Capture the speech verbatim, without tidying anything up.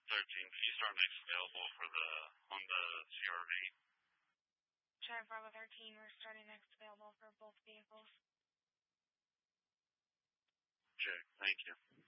thirteen, can you start next available for the Honda C R V? Charlie Bravo thirteen, we're starting next available for both vehicles. Okay, thank you.